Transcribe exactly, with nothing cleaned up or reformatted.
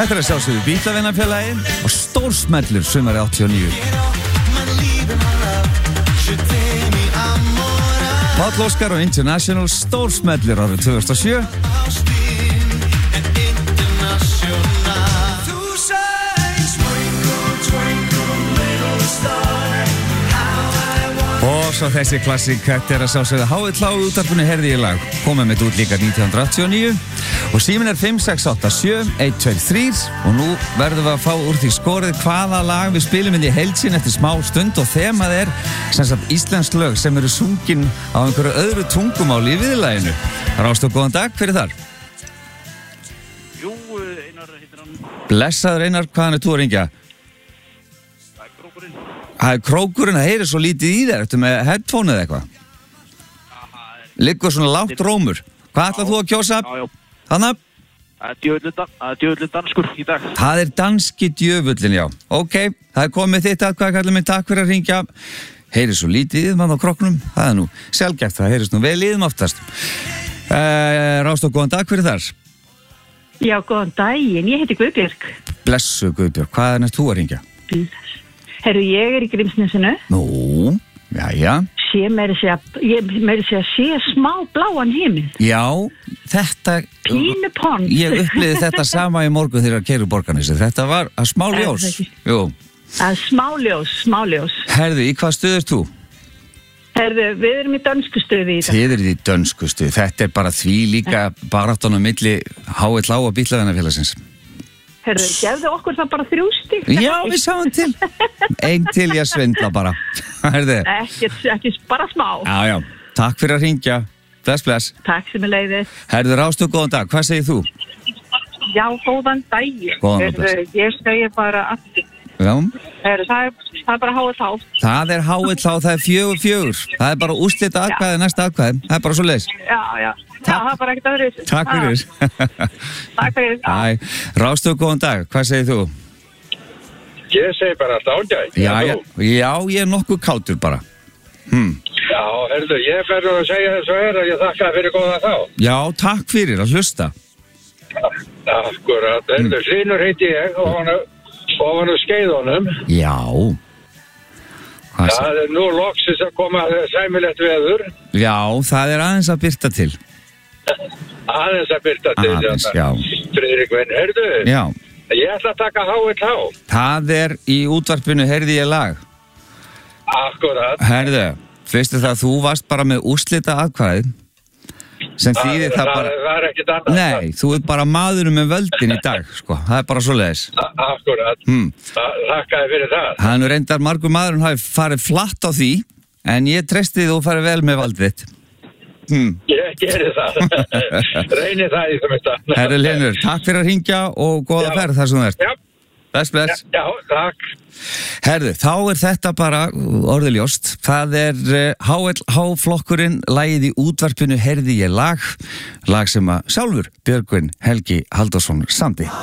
Þetta er að sjálfsögðu Bítlavinafélagi og stórsmellur sumarið áttatíu og níu. Páll Óskar og International stórsmellur árið tvö þúsund og sjö. Og svo þessi klassík, þetta er að sjálfsögðu H L H útvarpinu Heyrði ég lag, komið með út líka nítján hundruð áttatíu og níu og síminn er fimm sex átta sjö eitt tvö þrjú og nú verðum við að fá úr því skorið hvaða lag við spilum inn í heild sinni eftir smá stund og þemað er sem sagt íslensk lög sem eru sungin á einhverju öðru tungumáli í viðlaginu. Rást og góðan dag, hver er þar? Jú, Einar heitir hann. Blessaður Einar, hvaðan er þú að ringja? Það er krókurinn, það heyrir svo lítið í þér. Ertu með headphone eða eitthvað? Liggur svona lágt rómur. Hvað ætlað þú að kjósa? Já, já. Þannig? Það er djöfullin danskur í dag. Það er danski djöfullin, já. Ok, það er komið þitt atkvæði, kallið minn, takk fyrir að ringja. Heyrir svo lítið í þið mann á króknum. Það er nú sjálfgæft, það heyrist nú vel í þið oftast. Uh, Rást og góðan dag, hver er þar? Já, góðan daginn. Ég heiti Guðbjörg. Blessu Guðbjörg, hvað er næst þú að ringja? Herru, ég er í Grímsnesinu. Nú, jæja. Sé meiri segja, ég meiri segja sé smá bláan himinn. Já, þetta... Pínu pond. Ég upplýði þetta sama í morgun þegar ég keyrði Borgarnesi. Þetta var að smá ljós. Jú. Að smá ljós, smá ljós. Herðu, í hvað stuð ert þú? Herðu, við erum í dönsku stuði í dag. Þið eruð í dönsku stuði. Þetta er bara því líka baráttan á milli H L H og Bítlavinafélagsins. Herðu, gefðu okkur það bara þrjú stig. Já, við sáum til. Einn til ég svindla bara. Herðu. Ekki, ekki bara smá. Já, já. Takk fyrir að ringja. Bless, bless. Takk sem er leiðið. Herðu, Rástu, góðan dag. Hvað segir þú? Já, góðan daginn. Góðan dag. Ég segi bara aftur. Já. Herðu, það er, það er bara H L H. Það er H L H, það er fjögur fjögur. Það er bara úrslita atkvæði, næsta atkvæði. Það er bara svo leiðis. Já, já. Já, það er bara ekkert öðruvísi. Takk fyrir. Takk fyrir. Æ, Rástu, góðan dag. Hvað segir þú? Ég segi bara alltaf ágætt. Já, já, já, ég er nokkuð kátur bara. Hm. Já, herðu, ég verður að segja þess að er að ég þakka fyrir góða þá. Já, takk fyrir að hlusta. Akkurat, herðu, mm. Hlynur heiti ég og hann og hann er skeiðunum. Já. Það er nú loksins að koma sæmilegt veður. Já, það er aðeins að byrta til. Aðeins að byrta til. Aðeins, já. Friðrik Venn, herðu? Já. Ég ætla að taka H L H. Það er í útvarpinu Heyrði ég lag. Akkurat. Herðu, veistu það, þú varst bara með úrslita atkvæði sem þýðir það, það bara... Það er ekkert annað. Nei, þú ert bara maðurinn með völdin í dag, sko. Það er bara svo leiðis. Akkurat. Hmm. Þakkaði fyrir það. Það er nú reyndar margur maðurinn hafi farið flatt á því, en ég treysti þú farið vel með valdið þitt. Hmm. Ég geri það. Reyni það í það minnsta. Herri Hlynur, takk fyrir að hringja og góða Já. ferð þar sem þú ert. Já. Bless, bless. Já, já, takk. Herðu, þá er þetta bara orðiljóst. Það er H L H-flokkurinn, lagið í útvarpinu Heyrði ég lag, lag sem að sjálfur Björgvin Helgi Halldórsson samdi.